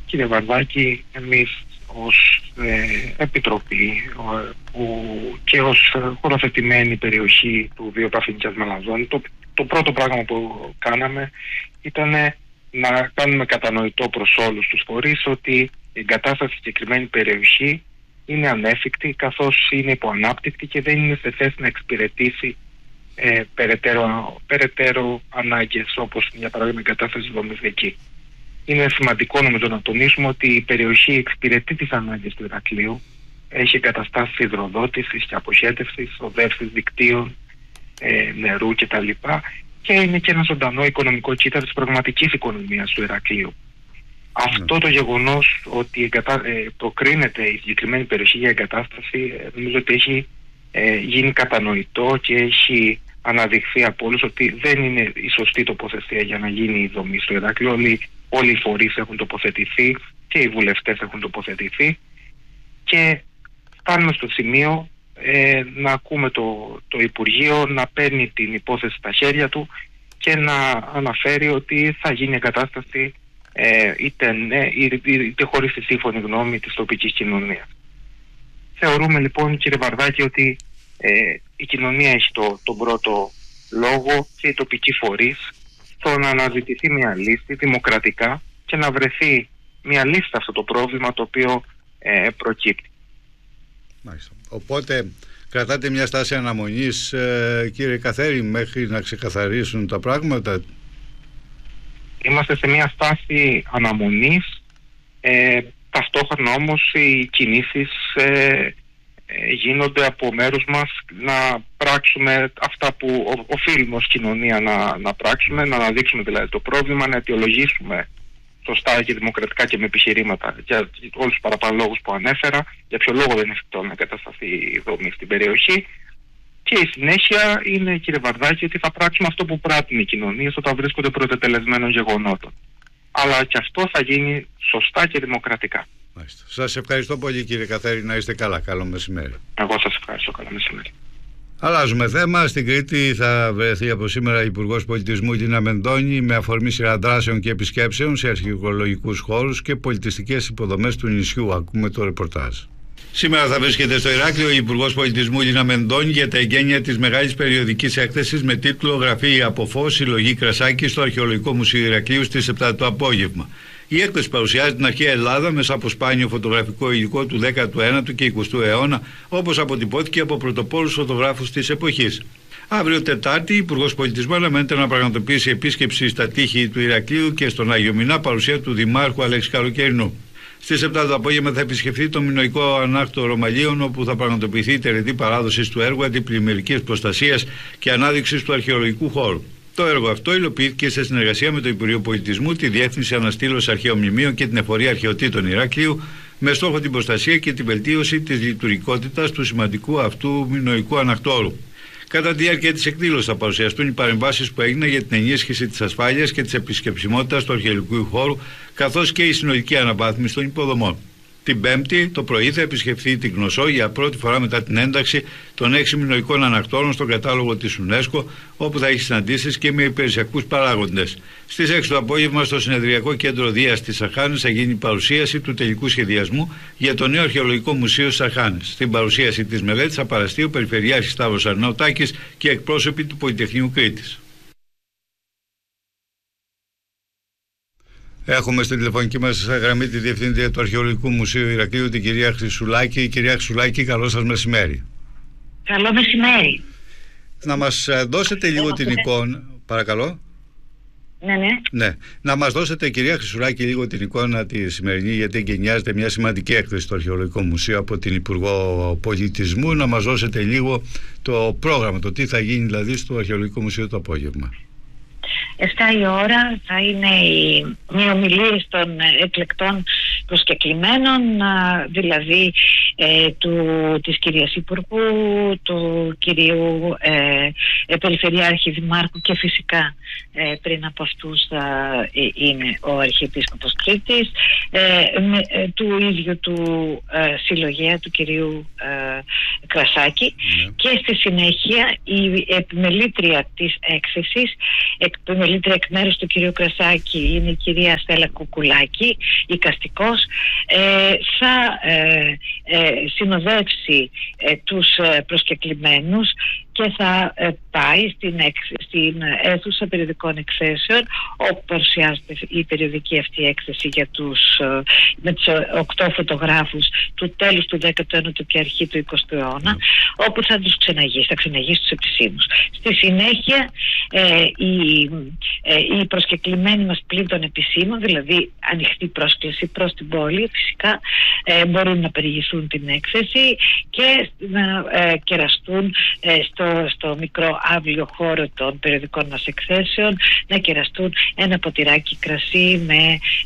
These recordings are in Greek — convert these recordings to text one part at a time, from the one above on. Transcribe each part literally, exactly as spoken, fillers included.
Κύριε Βαρδάκη, εμείς ως ε, Επιτροπή ο, ο, και ως χωροθετημένη περιοχή του βιοκαυκίνικιας Μελανδώνη, το, το πρώτο πράγμα που κάναμε ήταν να κάνουμε κατανοητό προς όλους τους φορείς ότι η εγκατάσταση στη συγκεκριμένη περιοχή είναι ανέφικτη, καθώς είναι υποανάπτυκτη και δεν είναι σε θέση να εξυπηρετήσει ε, περαιτέρω, περαιτέρω ανάγκες, όπως για παράδειγμα η εγκατάσταση δομής εκεί. Είναι σημαντικό νομίζω να τονίσουμε ότι η περιοχή εξυπηρετεί τις ανάγκες του Ηρακλείου, έχει εγκαταστάσεις υδροδότησης και αποχέτευσης, οδεύσεις δικτύων, ε, νερού κτλ. Και είναι και ένα ζωντανό οικονομικό κύτταρο της πραγματικής οικονομίας του Ηρακλείου. Αυτό το γεγονός ότι εγκατα... ε, προκρίνεται η συγκεκριμένη περιοχή για εγκατάσταση, ε, νομίζω ότι έχει ε, γίνει κατανοητό και έχει αναδειχθεί από όλους ότι δεν είναι η σωστή τοποθεσία για να γίνει η δομή στο Ηράκλειο. Όλοι, όλοι οι φορείς έχουν τοποθετηθεί και οι βουλευτές έχουν τοποθετηθεί και φτάνουμε στο σημείο ε, να ακούμε το, το Υπουργείο να παίρνει την υπόθεση στα χέρια του και να αναφέρει ότι θα γίνει εγκατάσταση Ε, είτε ναι είτε, είτε χωρίς τη σύμφωνη γνώμη της τοπικής κοινωνίας. Θεωρούμε λοιπόν, κύριε Βαρδάκη, ότι ε, η κοινωνία έχει το, τον πρώτο λόγο και οι τοπικοί φορείς στο να αναζητηθεί μια λύση δημοκρατικά και να βρεθεί μια λύση σε αυτό το πρόβλημα το οποίο ε, προκύπτει. Μάλιστα. Οπότε κρατάτε μια στάση αναμονής, ε, κύριε Καθέρη, μέχρι να ξεκαθαρίσουν τα πράγματα? Είμαστε σε μια στάση αναμονής, ε, ταυτόχρονα όμως οι κινήσεις ε, ε, γίνονται από μέρους μας να πράξουμε αυτά που οφείλουμε ως κοινωνία να, να πράξουμε, να αναδείξουμε δηλαδή το πρόβλημα, να αιτιολογήσουμε σωστά και δημοκρατικά και με επιχειρήματα για όλους τους παραπάνω λόγους που ανέφερα, για ποιο λόγο δεν είναι εφικτό να εγκατασταθεί η δομή στην περιοχή. Και η συνέχεια είναι, κύριε Βαρδάκη, ότι θα πράξουμε αυτό που πράττουν οι κοινωνίες όταν βρίσκονται πρωτετελεσμένων γεγονότων. Αλλά και αυτό θα γίνει σωστά και δημοκρατικά. Μάλιστα. Σας ευχαριστώ πολύ, κύριε Καθέρη, να είστε καλά. Καλό μεσημέρι. Εγώ σας ευχαριστώ. Καλό μεσημέρι. Αλλάζουμε θέμα. Στην Κρήτη θα βρεθεί από σήμερα η Υπουργός Πολιτισμού Λίνα Μεντώνη με αφορμή σειρά δράσεων και επισκέψεων σε αρχαιολογικούς χώρους και πολιτιστικές υποδομές του νησιού. Ακούμε το ρεπορτάζ. Σήμερα θα βρίσκεται στο Ηράκλειο η Υπουργός Πολιτισμού Λίνα Μεντώνη για τα εγγένεια της μεγάλης περιοδικής έκθεσης με τίτλο «Γραφή από φως, συλλογή Κρασάκη» στο Αρχαιολογικό Μουσείο Ηρακλείου στις επτά το απόγευμα. Η έκθεση παρουσιάζει την αρχαία Ελλάδα μέσα από σπάνιο φωτογραφικό υλικό του δέκατου ένατου και εικοστού αιώνα, όπως αποτυπώθηκε από πρωτοπόρους φωτογράφους της εποχής. Αύριο Τετάρτη, η Υπουργός Πολιτισμού αναμένεται να πραγματοποιήσει επίσκεψη στα τείχη του Ηρακλείου και στον Άγιο Μινά, παρουσία του Δημάρχου Αλέξη Καλοκαιρινού. Στις επτά το απόγευμα θα επισκεφθεί το Μινωικό Ανάκτορο Ρωμαλίων, όπου θα πραγματοποιηθεί η τελετή παράδοση του έργου αντιπλημμυρικής προστασίας και ανάδειξης του αρχαιολογικού χώρου. Το έργο αυτό υλοποιήθηκε σε συνεργασία με το Υπουργείο Πολιτισμού, τη Διεύθυνση Αναστήλωσης Αρχαίων Μνημείων και την Εφορία Αρχαιοτήτων Ηρακλείου, με στόχο την προστασία και την βελτίωση της λειτουργικότητας του σημαντικού αυτού Μινωικού Ανακτόρου. Κατά τη διάρκεια της εκδήλωσης θα παρουσιαστούν οι παρεμβάσεις που έγιναν για την ενίσχυση της ασφάλειας και της επισκεψιμότητας του αρχαιολογικού χώρου, καθώς και η συνολική αναβάθμιση των υποδομών. Την Πέμπτη το πρωί θα επισκεφθεί την Κνωσό για πρώτη φορά μετά την ένταξη των έξι μινωικών ανακτόρων στον κατάλογο της UNESCO, όπου θα έχει συναντήσεις και με υπηρεσιακούς παράγοντες. Στις έξι το απόγευμα στο Συνεδριακό Κέντρο Δίας της Αρχάνης θα γίνει η παρουσίαση του τελικού σχεδιασμού για το νέο Αρχαιολογικό Μουσείο της Αρχάνης. Στην παρουσίαση της μελέτης θα παραστεί ο Περιφερειάρχης Σταύρος Αρναουτάκης και εκπρόσωποι του Πολυτεχνείου Κρήτης. Έχουμε στην τηλεφωνική μας γραμμή τη Διευθύντρια του Αρχαιολογικού Μουσείου Ηρακλείου, την κυρία Χρυσουλάκη. Κυρία Χρυσουλάκη, καλό σας μεσημέρι. Καλό μεσημέρι. Να μας δώσετε λίγο την εικόνα, παρακαλώ. Ναι, ναι. Ναι. Να μας δώσετε, κυρία Χρυσουλάκη, λίγο την εικόνα τη σημερινή, γιατί εγκαινιάζεται μια σημαντική έκθεση στο Αρχαιολογικό Μουσείο από την Υπουργό Πολιτισμού. Να μας δώσετε λίγο το πρόγραμμα, το τι θα γίνει δηλαδή στο Αρχαιολογικό Μουσείο το απόγευμα. Εφτά η ώρα θα είναι οι, οι ομιλίες των εκλεκτών προσκεκλημένων, δηλαδή ε, του, της κυρίας Υπουργού, του κυρίου ε, ε, Περιφερειάρχη Δημάρχου και φυσικά ε, πριν από αυτούς θα ε, είναι ο Αρχιεπίσκοπος Κρήτης, ε, με, ε, του ίδιου του ε, συλλογέα του κυρίου ε, Κρασάκη, yeah. και στη συνέχεια η επιμελήτρια της έκθεσης, επιμελήτρια εκ μέρους του κυρίου Κρασάκη είναι η κυρία Στέλλα Κουκουλάκη, εικαστικός, ε, θα ε, ε, συνοδεύσει ε, τους ε, προσκεκλημένους και θα ε, πάει στην, εξ, στην αίθουσα περιοδικών εκθέσεων, όπου παρουσιάζεται η περιοδική αυτή έκθεση για τους, ε, με τους οκτώ φωτογράφους του τέλους του δέκατου ένατου και αρχή του εικοστού αιώνα, mm. όπου θα τους ξεναγήσει, θα ξεναγήσει τους επισήμους. Στη συνέχεια ε, οι, ε, οι προσκεκλημένοι μας πλην των επισήμων, δηλαδή ανοιχτή πρόσκληση προς την πόλη, φυσικά ε, μπορούν να περιηγηθούν την έκθεση και να ε, κεραστούν ε, στο στο μικρό αύλιο χώρο των περιοδικών μας εκθέσεων, να κεραστούν ένα ποτηράκι κρασί με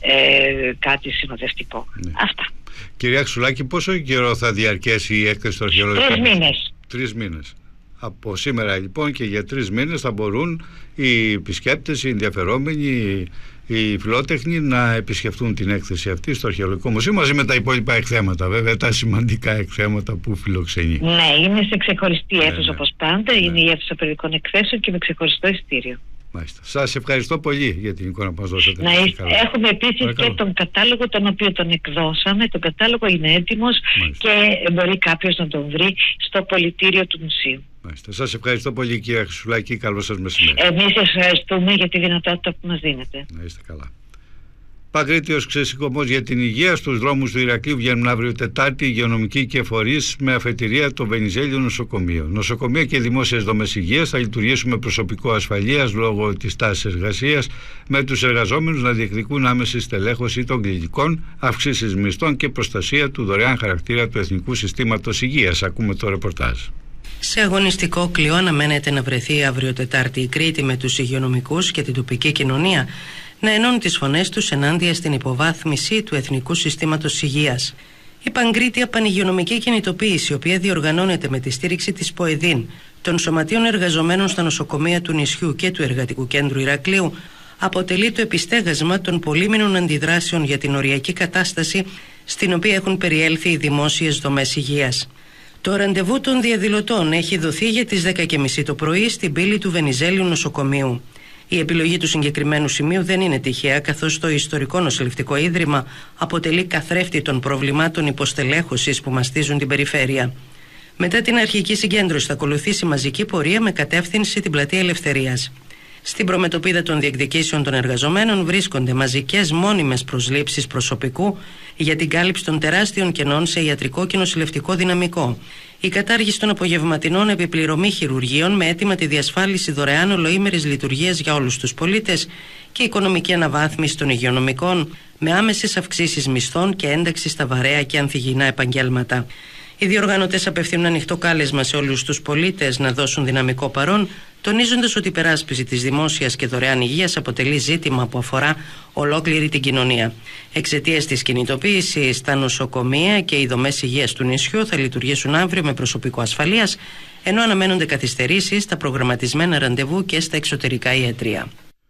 ε, κάτι συνοδευτικό. Ναι. Αυτά. Κυρία Ξουλάκη, πόσο καιρό θα διαρκέσει η έκθεση στο αρχαιολογικό? Τρεις μήνες. Τρεις μήνες. Από σήμερα λοιπόν και για τρεις μήνες θα μπορούν οι επισκέπτες, οι ενδιαφερόμενοι, οι φιλότεχνοι να επισκεφτούν την έκθεση αυτή στο Αρχαιολογικό Μουσείο μαζί με τα υπόλοιπα εκθέματα, βέβαια, τα σημαντικά εκθέματα που φιλοξενεί. Ναι, είναι σε ξεχωριστή αίθουσα, ναι, ναι. όπως πάντα. Ναι. Είναι η αίθουσα περιοδικών εκθέσεων και με ξεχωριστό ειστήριο. Μάλιστα. Σας ευχαριστώ πολύ για την εικόνα που μας δώσατε. Να είστε. Έχουμε επίσης και τον κατάλογο, τον οποίο τον εκδώσαμε. Τον κατάλογο είναι έτοιμος. Μάλιστα. Και μπορεί κάποιος να τον βρει στο πολιτήριο του Μουσείου. Μάλιστα. Σας ευχαριστώ πολύ, κυρία Χρυσουλάκη. Καλό σας μεσημέρι. Εμείς ευχαριστούμε για τη δυνατότητα που μας δίνετε. Να είστε καλά. Παγκρίτιος ξεσηκωμός για την υγεία. Στους δρόμους του Ηρακλείου βγαίνουν αύριο Τετάρτη υγειονομικοί και φορείς με αφετηρία το Βενιζέλιο Νοσοκομείο. Νοσοκομεία και δημόσιες δομές υγείας θα λειτουργήσουν με προσωπικό ασφαλείας λόγω της τάσης εργασίας, με τους εργαζόμενους να διεκδικούν άμεση στελέχωση των κλινικών, αυξήσεις μισθών και προστασία του δωρεάν χαρακτήρα του Εθνικού Συστήματος Υγείας. Ακούμε το ρεπορτάζ. Σε αγωνιστικό κλειό αναμένεται να βρεθεί αύριο Τετάρτη η Κρήτη με τους υγειονομικούς και την τοπική κοινωνία να ενώνουν τις φωνές τους ενάντια στην υποβάθμιση του Εθνικού Συστήματος Υγείας. Η Παγκρίτια Πανυγειονομική Κινητοποίηση, η οποία διοργανώνεται με τη στήριξη της ΠΟΕΔΗΝ, των Σωματείων Εργαζομένων στα νοσοκομεία του νησιού και του Εργατικού Κέντρου Ηρακλείου, αποτελεί το επιστέγασμα των πολύμηνων αντιδράσεων για την οριακή κατάσταση στην οποία έχουν περιέλθει οι δημόσιες δομές υγείας. Το ραντεβού των διαδηλωτών έχει δοθεί για τις δέκα και μισή το πρωί στην πύλη του Βενιζέλιου Νοσοκομείου. Η επιλογή του συγκεκριμένου σημείου δεν είναι τυχαία, καθώς το Ιστορικό Νοσηλευτικό Ίδρυμα αποτελεί καθρέφτη των προβλημάτων υποστελέχωσης που μαστίζουν την περιφέρεια. Μετά την αρχική συγκέντρωση θα ακολουθήσει μαζική πορεία με κατεύθυνση την Πλατεία Ελευθερίας. Στην προμετωπίδα των διεκδικήσεων των εργαζομένων βρίσκονται μαζικές μόνιμες προσλήψεις προσωπικού για την κάλυψη των τεράστιων κενών σε ιατρικό και νοσηλευτικό δυναμικό, η κατάργηση των απογευματινών επιπληρωμή χειρουργείων με αίτημα τη διασφάλιση δωρεάν ολοήμερης λειτουργίας για όλους τους πολίτες και οικονομική αναβάθμιση των υγειονομικών με άμεσες αυξήσεις μισθών και ένταξη στα βαρέα και ανθυγιεινά επαγγέλματα. Οι διοργανωτές απευθύνουν ανοιχτό κάλεσμα σε όλους τους πολίτες να δώσουν δυναμικό παρόν, τονίζοντας ότι η υπεράσπιση της δημόσιας και δωρεάν υγείας αποτελεί ζήτημα που αφορά ολόκληρη την κοινωνία. Εξαιτίας της κινητοποίησης, τα νοσοκομεία και οι δομές υγείας του νησιού θα λειτουργήσουν αύριο με προσωπικό ασφαλείας, ενώ αναμένονται καθυστερήσεις στα προγραμματισμένα ραντεβού και στα εξωτερικά ιατρεία.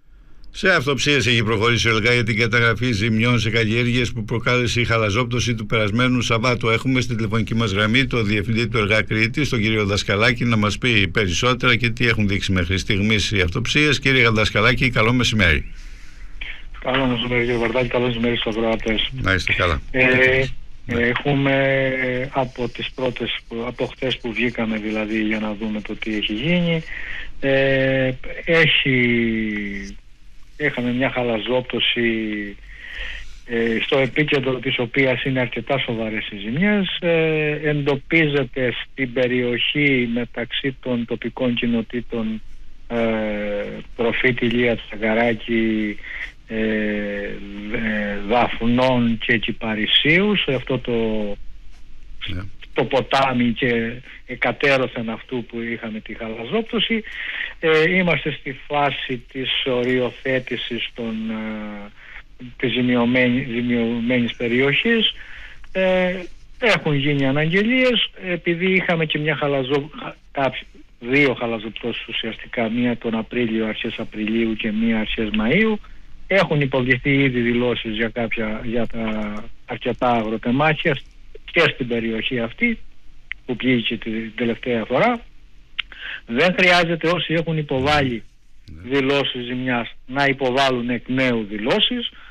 Σε αυτοψίες έχει προχωρήσει ο ΕΛΓΑ για την καταγραφή ζημιών σε καλλιέργειες που προκάλεσε η χαλαζόπτωση του περασμένου Σαββάτου. Έχουμε στην τηλεφωνική μας γραμμή το διευθυντή του ΕΛΓΑ Κρήτης, τον κύριο Δασκαλάκη, να μας πει περισσότερα και τι έχουν δείξει μέχρι στιγμής οι αυτοψίες. Κύριε Δασκαλάκη, καλό μεσημέρι. Καλό μεσημέρι, κύριε Βαρδάκη, καλό μεσημέρι στους ακροατές. Να είστε καλά. Ε, έχουμε από τις πρώτες, από χτες που βγήκαμε δηλαδή για να δούμε το τι έχει γίνει, ε, έχει... Είχαμε μια χαλαζόπτωση ε, στο επίκεντρο της οποίας είναι αρκετά σοβαρές οι ζημιές. Ε, εντοπίζεται στην περιοχή μεταξύ των τοπικών κοινοτήτων ε, Προφήτη, Ηλία, Τσαγκαράκη, ε, ε, Δαφνών και Κυπαρισίου, σε αυτό το, yeah. το ποτάμι και εκατέρωθεν αυτού που είχαμε τη χαλαζόπτωση. Ε, είμαστε στη φάση της οριοθέτησης των, ε, της ζημιωμένη, ζημιωμένης περιοχής. Ε, έχουν γίνει αναγγελίες, επειδή είχαμε και μια χαλαζό, δύο χαλαζοπτώσεις ουσιαστικά, μία τον Απρίλιο, αρχές Απριλίου και μία αρχές Μαΐου. Έχουν υποβληθεί ήδη δηλώσεις για, κάποια, για τα αρκετά αγροτεμάχια και στην περιοχή αυτή που πλήγηκε την τελευταία φορά. Δεν χρειάζεται όσοι έχουν υποβάλει δηλώσεις ζημιάς να υποβάλουν εκ νέου δηλώσεις.